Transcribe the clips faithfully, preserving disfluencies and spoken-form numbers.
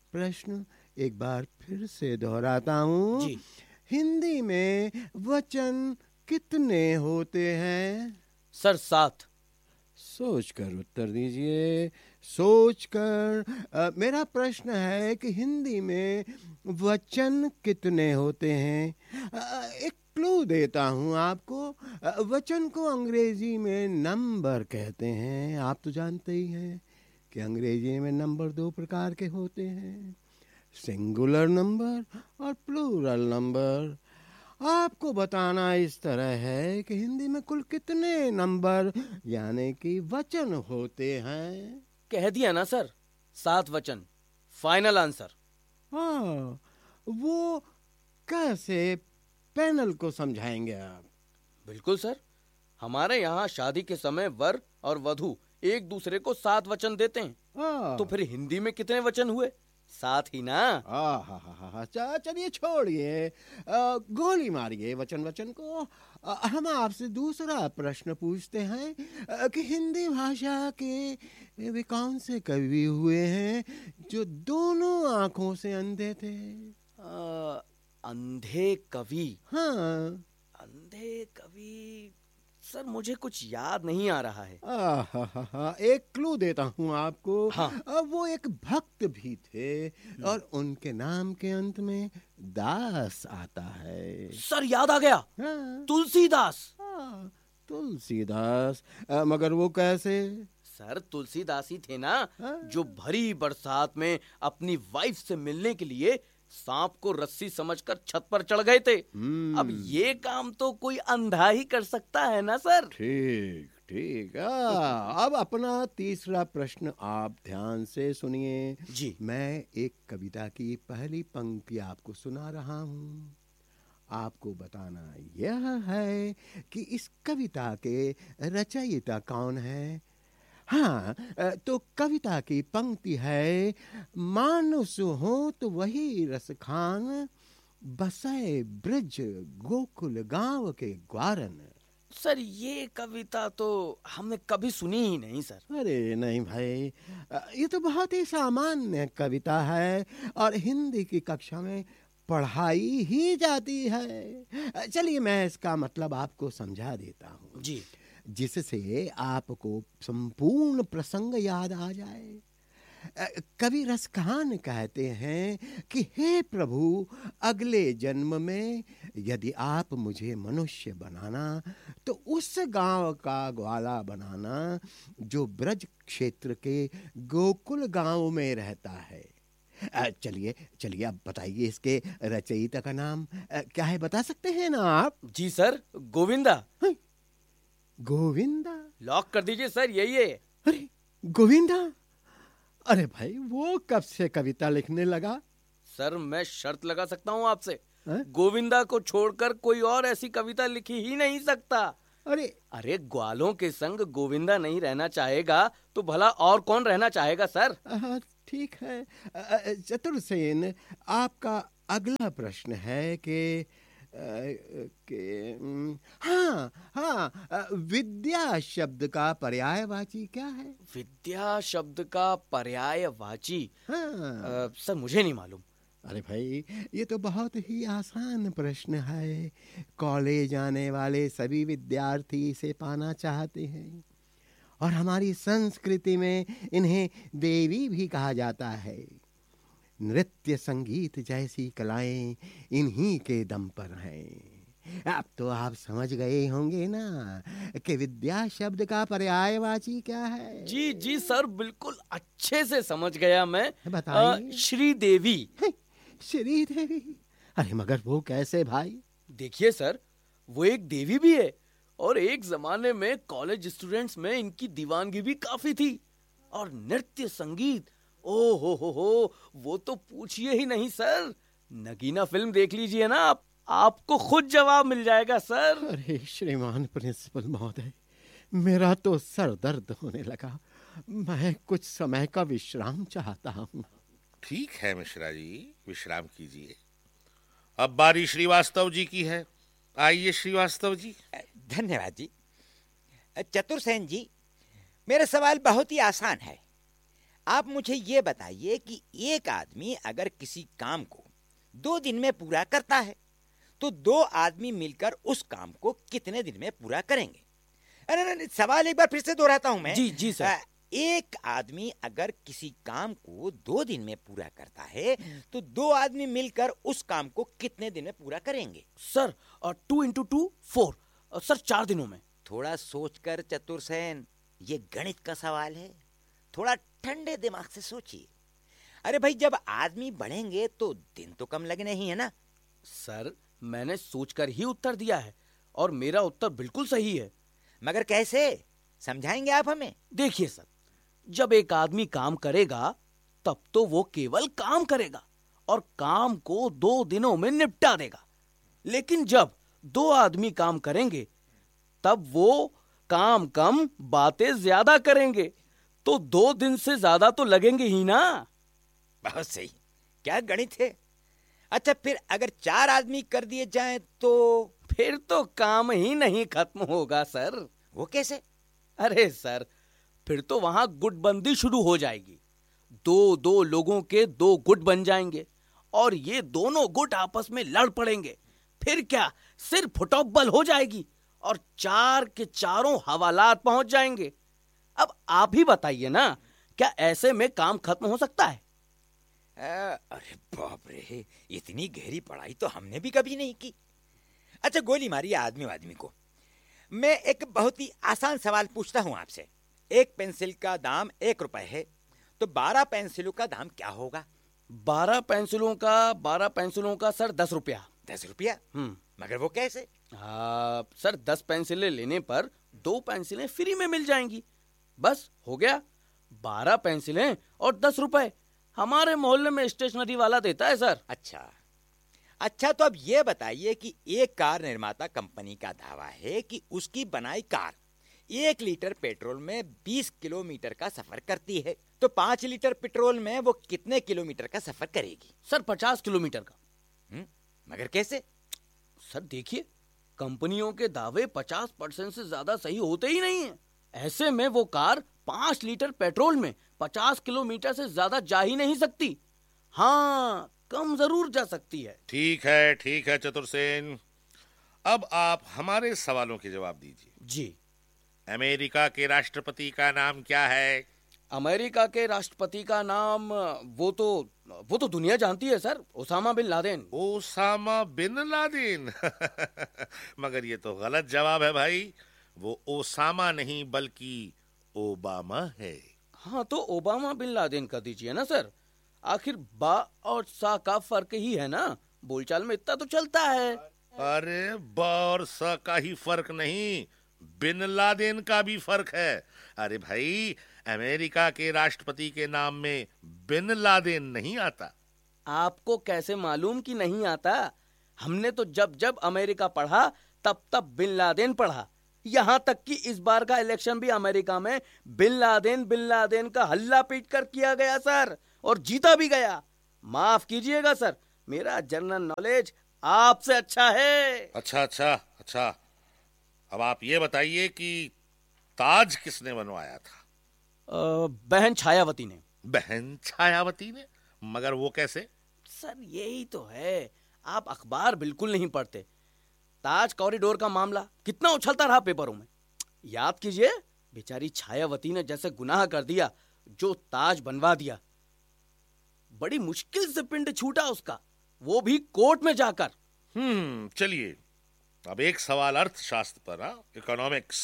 प्रश्न एक बार फिर से दोहराता हूँ। जी हिंदी में वचन कितने होते हैं? सर, सात। सोचकर उत्तर दीजिए, सोचकर। अ, मेरा प्रश्न है कि हिंदी में वचन कितने होते हैं? अ, एक क्लू देता हूँ आपको। अ, वचन को अंग्रेजी में नंबर कहते हैं। आप तो जानते ही हैं कि अंग्रेजी में नंबर दो प्रकार के होते हैं, सिंगुलर नंबर और प्लूरल नंबर। आपको बताना इस तरह है कि हिंदी में कुल कितने नंबर यानी कि वचन होते हैं। कह दिया ना सर, सात वचन। Final answer. हाँ, वो कैसे? पैनल को समझाएंगे आप? बिल्कुल सर, हमारे यहाँ शादी के समय वर और वधू एक दूसरे को सात वचन देते हैं। हाँ। तो फिर हिंदी में कितने वचन हुए? सात ही ना। हाँ हाँ हाँ हाँ, चा- चलिए छोड़िए, अ, गोली मारिए वचन वचन को। अ, हम आपसे दूसरा प्रश्न पूछते हैं अ, कि हिंदी भाषा के वे कौन से कवि हुए हैं जो दोनों आंखों से अंधे थे? आ, अंधे कवि। हाँ। अंधे कवि सर, मुझे कुछ याद नहीं आ रहा है। आहा, एक क्लू देता हूँ आपको। हाँ। अ, वो एक भक्त भी थे और उनके नाम के अंत में दास आता है। सर याद आ गया, हाँ। तुलसीदास। हाँ, तुलसीदास। अ, मगर वो कैसे? सर तुलसीदास ही थे ना, हाँ। जो भरी बरसात में अपनी वाइफ से मिलने के लिए सांप को रस्सी समझकर छत पर चढ़ गए थे। हम्म। अब ये काम तो कोई अंधा ही कर सकता है ना सर। ठीक ठीक। आ, अब अपना तीसरा प्रश्न आप ध्यान से सुनिए। जी। मैं एक कविता की पहली पंक्ति आपको सुना रहा हूँ। आपको बताना यह है कि इस कविता के रचयिता कौन है। हाँ, अ, तो कविता की पंक्ति है, मानुष हो तो वही रस खान, बसे ब्रज गोकुल गांव के ग्वारन। सर ये कविता तो हमने कभी सुनी ही नहीं सर। अरे नहीं भाई, अ, ये तो बहुत ही सामान्य कविता है और हिंदी की कक्षा में पढ़ाई ही जाती है। अ, चलिए मैं इसका मतलब आपको समझा देता हूँ, जी। जिससे आपको संपूर्ण प्रसंग याद आ जाए। अ, कवि रसखान कहते हैं कि हे प्रभु, अगले जन्म में यदि आप मुझे मनुष्य बनाना तो उस गांव का ग्वाला बनाना जो ब्रज क्षेत्र के गोकुल गांव में रहता है। अ, चलिए चलिए अब बताइए इसके रचयिता का नाम अ, क्या है, बता सकते हैं ना आप? जी सर, गोविंदा। हैं? गोविंदा? लॉक कर दीजिए सर, यही है। अरे गोविंदा, अरे भाई वो कब से कविता लिखने लगा? सर मैं शर्त लगा सकता हूँ आपसे, हैं? गोविंदा को छोड़कर कोई और ऐसी कविता लिखी ही नहीं सकता। अरे अरे ग्वालों के संग गोविंदा नहीं रहना चाहेगा तो भला और कौन रहना चाहेगा सर। हाँ, ठीक है। अ, अ, चतुर्सेन, आपका अगला प्रश्न है कि अ, कि उम, हाँ हाँ, अ, विद्या शब्द का पर्यायवाची क्या है? विद्या शब्द का पर्यायवाची? हाँ। अ, सर मुझे नहीं मालूम। अरे भाई, ये तो बहुत ही आसान प्रश्न है। कॉलेज आने वाले सभी विद्यार्थी इसे पाना चाहते हैं और हमारी संस्कृति में इन्हें देवी भी कहा जाता है। नृत्य संगीत जैसी कलाएं इन्हीं के दम पर हैं। अब तो आप समझ गए होंगे ना कि विद्या शब्द का पर्यायवाची क्या है। जी जी सर, बिल्कुल अच्छे से समझ गया मैं। बताइए। अ, श्रीदेवी। हैं, श्रीदेवी? अरे मगर वो कैसे भाई? देखिए सर, वो एक देवी भी है और एक जमाने में कॉलेज स्टूडेंट्स में इनकी दीवानगी भी काफी थी। और नृत्य संगीत, ओ हो हो हो, वो तो पूछिए ही नहीं सर। नगीना फिल्म देख लीजिए ना आप, आपको खुद जवाब मिल जाएगा सर। अरे श्रीमान प्रिंसिपल महोदय, मेरा तो सर दर्द होने लगा। मैं कुछ समय का विश्राम चाहता हूँ। ठीक है मिश्रा जी, विश्राम कीजिए। अब बारी श्रीवास्तव जी की है। आइए श्रीवास्तव जी। धन्यवाद जी। चतुर्सेन जी, मेरा सवाल बहुत ही आसान है। आप मुझे ये बताइए कि एक आदमी अगर किसी काम को दो दिन में पूरा करता है तो दो आदमी मिलकर उस काम को कितने दिन में पूरा करेंगे? अरे नहीं, नहीं, सवाल एक बार फिर से दोहराता हूं मैं। जी जी सर। आ, एक आदमी अगर किसी काम को दो दिन में पूरा करता है तो दो आदमी मिलकर उस काम को कितने दिन में पूरा करेंगे? Sir two into two four, sir चार दिनों में। थोड़ा सोचकर चतुरसेन, ये गणित का सवाल है, थोड़ा ठंडे दिमाग से सोचिए। अरे भाई, जब आदमी बढ़ेंगे तो दिन तो कम लगने ही है ना। सर मैंने सोचकर ही उत्तर दिया है और मेरा उत्तर बिल्कुल सही है। मगर कैसे, समझाएंगे आप हमें? देखिए सर, जब एक आदमी काम करेगा तब तो वो केवल काम करेगा और काम को दो दिनों में निपटा देगा। लेकिन जब दो आदमी काम करेंगे तब वो काम कम बातें ज्यादा करेंगे, तो दो दिन से ज्यादा तो लगेंगे ही ना। बहुत सही, क्या गणित है। अच्छा, फिर अगर चार आदमी कर दिए जाएं तो? फिर तो काम ही नहीं खत्म होगा सर। वो कैसे? अरे सर, फिर तो वहां गुटबंदी शुरू हो जाएगी। दो दो लोगों के दो गुट बन जाएंगे और ये दोनों गुट आपस में लड़ पड़ेंगे। फिर क्या, सिर फुटबॉल हो जाएगी और चार के चारों हवालात पहुंच जाएंगे। अब आप ही बताइए ना, क्या ऐसे में काम खत्म हो सकता है? आ, अरे बाप रे, इतनी गहरी पढ़ाई तो हमने भी कभी नहीं की। अच्छा, गोली मारिए आदमी आदमी को। मैं एक बहुत ही आसान सवाल पूछता हूं आपसे। एक पेंसिल का दाम एक रुपए है तो बारह पेंसिलों का दाम क्या होगा? बारह पेंसिलों का बारह पेंसिलों का सर दस रुपया। दस रुपया? हम्म मगर वो कैसे? हाँ सर, दस पेंसिलें लेने पर दो पेंसिलें फ्री में मिल जाएंगी। बस हो गया, बारह पेंसिलें और दस रुपए। हमारे मोहल्ले में स्टेशनरी वाला देता है सर। अच्छा अच्छा, तो अब ये बताइए कि एक कार निर्माता कंपनी का दावा है कि उसकी बनाई कार एक लीटर पेट्रोल में बीस किलोमीटर का सफर करती है, तो पांच लीटर पेट्रोल में वो कितने किलोमीटर का सफर करेगी? सर पचास किलोमीटर का। हुँ? मगर कैसे? सर देखिए, कंपनियों के दावे पचास परसेंट से ज्यादा सही होते ही नहीं है। ऐसे में वो कार पांच लीटर पेट्रोल में पचास किलोमीटर से ज्यादा जा ही नहीं सकती। हाँ, कम जरूर जा सकती है। ठीक है ठीक है चतुरसेन, अब आप हमारे सवालों के जवाब दीजिए। जी। अमेरिका के राष्ट्रपति का नाम क्या है? अमेरिका के राष्ट्रपति का नाम, वो तो वो तो दुनिया जानती है sir, Osama bin Laden. Osama bin Laden? मगर ये तो गलत जवाब है भाई। वो ओसामा नहीं बल्कि ओबामा है। हाँ, तो ओबामा बिन लादेन कर दीजिए ना सर। आखिर बा और सा का फर्क ही है ना, बोलचाल में इतना तो चलता है। अरे बा और सा का ही फर्क नहीं, बिन लादेन का भी फर्क है। अरे भाई, अमेरिका के राष्ट्रपति के नाम में बिन लादेन नहीं आता। आपको कैसे मालूम कि नहीं आता? हमने तो जब जब अमेरिका पढ़ा तब तब बिन लादेन पढ़ा। यहाँ तक कि इस बार का इलेक्शन भी अमेरिका में बिन लादेन बिन लादेन का हल्ला पीट कर किया गया सर, और जीता भी गया। माफ कीजिएगा सर, मेरा जनरल नॉलेज आपसे अच्छा है। अच्छा अच्छा अच्छा, अब आप ये बताइए कि ताज किसने बनवाया था? आ, बहन छायावती ने। बहन छायावती ने? मगर वो कैसे? सर यही तो है, आप अखबार बिल्कुल नहीं पढ़ते। ताज कॉरिडोर का मामला कितना उछलता रहा पेपरों में। याद कीजिए, बेचारी छायावती ने जैसे गुनाह कर दिया, जो ताज बनवा दिया। बड़ी मुश्किल से पिंड छूटा उसका, वो भी कोर्ट में जाकर। हम्म चलिए, अब एक सवाल अर्थशास्त्र पर, इकोनॉमिक्स।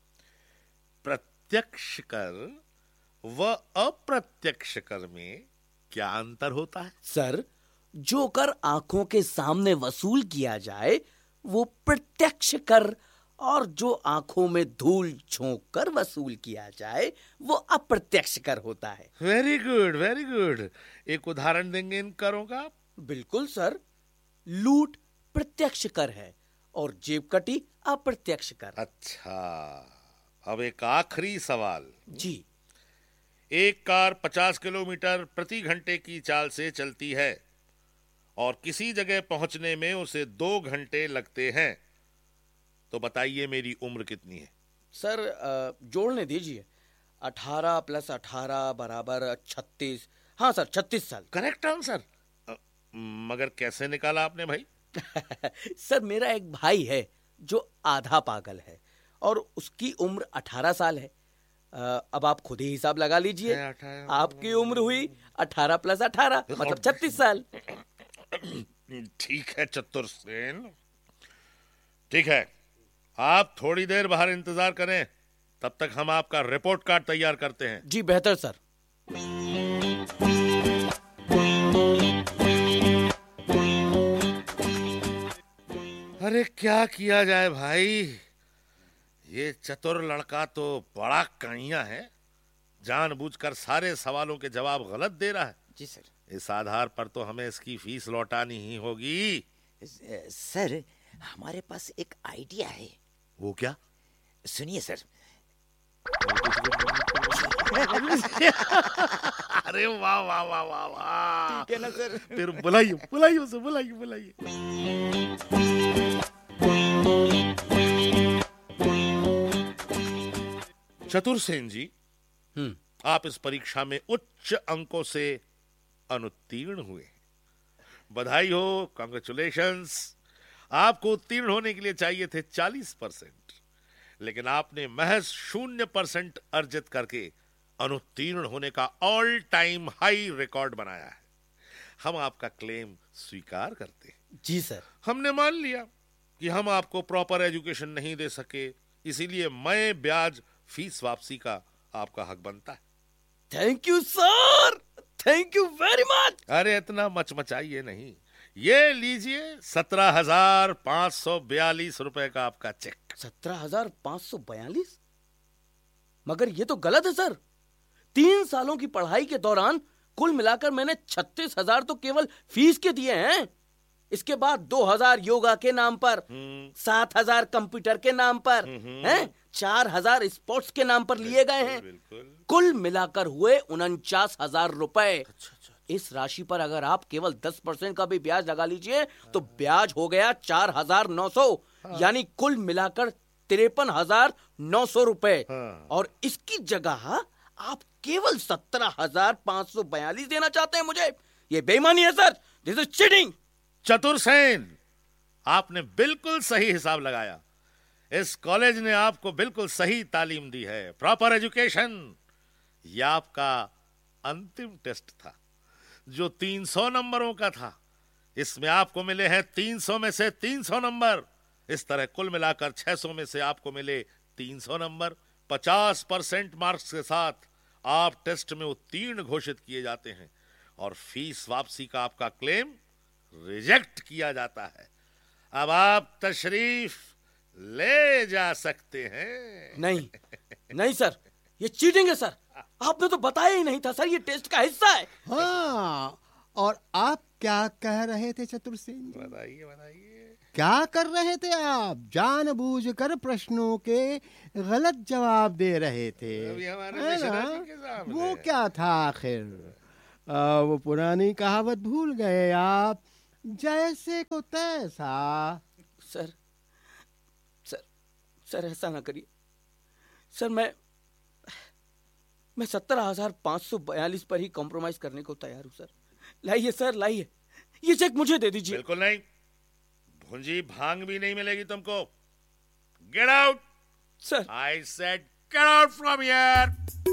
प्रत्यक्ष कर व अप्रत्यक्ष कर में क्या अंतर होता है? सर, जो कर आंखों के सामने वसूल किया जाए वो प्रत्यक्ष कर, और जो आंखों में धूल झोंक कर वसूल किया जाए वो अप्रत्यक्ष कर होता है। वेरी गुड वेरी गुड, एक उदाहरण देंगे इन करों का? बिल्कुल सर, लूट प्रत्यक्ष कर है और जेब कटी अप्रत्यक्ष कर। अच्छा, अब एक आखिरी सवाल। जी। एक कार पचास किलोमीटर प्रति घंटे की चाल से चलती है और किसी जगह पहुंचने में उसे दो घंटे लगते हैं, तो बताइए मेरी उम्र कितनी है? सर जोड़ने दीजिए। अठारह प्लस अठारह बराबर छत्तीस। हाँ सर, छत्तीस साल। Correct answer. मगर कैसे निकाला आपने भाई? सर, मेरा एक भाई है जो आधा पागल है और उसकी उम्र अठारह साल है। अ, अब आप खुद ही हिसाब लगा लीजिए। आपकी उम्र हुई अठारह प्लस अठारह मतलब छत्तीस साल। ठीक है चतुर सेन, ठीक है, आप थोड़ी देर बाहर इंतजार करें, तब तक हम आपका रिपोर्ट कार्ड तैयार करते हैं। जी बेहतर सर। अरे क्या किया जाए भाई, ये चतुर लड़का तो बड़ा कहिया है, जानबूझकर सारे सवालों के जवाब गलत दे रहा है। जी सर। इस आधार पर तो हमें इसकी फीस लौटानी ही होगी। सर, हमारे पास एक आइडिया है। वो क्या? सुनिए सर। अरे वाह वाह वाह वाह वाह, ठीक है ना सर? फिर बुलाइए बुलाइए उसे, बुलाइए बुलाइए। चतुर सेन जी, हम्म आप इस परीक्षा में उच्च अंकों से अनुत्तीर्ण हुए। बधाई हो, कांग्रेचुलेशंस। आपको उत्तीर्ण होने के लिए चाहिए थे चालीस परसेंट, लेकिन आपने महज शून्य परसेंट अर्जित करके अनुत्तीर्ण होने का ऑल टाइम हाई रिकॉर्ड बनाया है। हम आपका क्लेम स्वीकार करते हैं। जी सर। हमने मान लिया कि हम आपको प्रॉपर एजुकेशन नहीं दे सके, इसीलिए मैं ब्याज फीस वापसी का आपका हक बनता है। Thank you sir, thank you very much. अरे इतना मचमचाइए नहीं, ये लीजिए सत्रह हजार पांच सौ बयालीस रुपए का आपका चेक। सत्रह हजार पांच सौ बयालीस? मगर ये तो गलत है सर। तीन सालों की पढ़ाई के दौरान कुल मिलाकर मैंने छत्तीस हजार तो केवल फीस के दिए हैं। इसके बाद दो हजार योगा के नाम पर, सात हजार कंप्यूटर के नाम पर, हैं, चार हजार स्पोर्ट्स के नाम पर लिए गए हैं। कुल मिलाकर हुए उनचास हजार रुपए। इस राशि पर अगर आप केवल दस परसेंट का भी ब्याज लगा लीजिए तो ब्याज हो गया चार हजार नौ सौ, यानी कुल मिलाकर तिरपन हजार नौ सौ रुपए। और इसकी जगह आप केवल सत्रह हजार पांच सौ बयालीस देना चाहते हैं मुझे। ये बेईमानी है सर, दिस इज चीटिंग। चतुर सेन, आपने बिल्कुल सही हिसाब लगाया। इस कॉलेज ने आपको बिल्कुल सही तालीम दी है, प्रॉपर एजुकेशन। यह आपका अंतिम टेस्ट था जो तीन सौ नंबरों का था। इसमें आपको मिले हैं तीन सौ में से तीन सौ नंबर। इस तरह कुल मिलाकर छह सौ में से आपको मिले तीन सौ नंबर। पचास परसेंट मार्क्स के साथ आप टेस्ट में उत्तीर्ण घोषित किए जाते हैं और फीस वापसी का आपका क्लेम रिजेक्ट किया जाता है। अब आप तशरीफ ले जा सकते हैं। नहीं नहीं सर, ये चीटिंग है सर। आपने तो बताया ही नहीं था सर, ये टेस्ट का हिस्सा है। हाँ, और आप क्या कह रहे थे चतुर सेन जी? बताइए बताइए। क्या कर रहे थे आप? जानबूझकर प्रश्नों के गलत जवाब दे रहे थे, अभी हमारे है मिश्रा ना? जी के सामने। वो क्या था आखिर? आ, वो पुरानी कहावत भूल गए आप, जैसे को तैसा। सर सर सर ऐसा ना करिए सर। मैं मैं सत्रह हजार पांच सौ बयालीस पर ही कॉम्प्रोमाइज करने को तैयार हूं सर। लाइए सर, लाइए, ये चेक मुझे दे दीजिए। बिल्कुल नहीं, भुंजी भांग भी नहीं मिलेगी तुमको। Get out sir. I said get out from here.